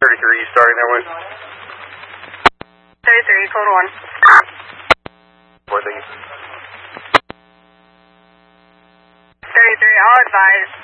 33, starting that way. 33, code 1. 4, thank you. 33, I'll advise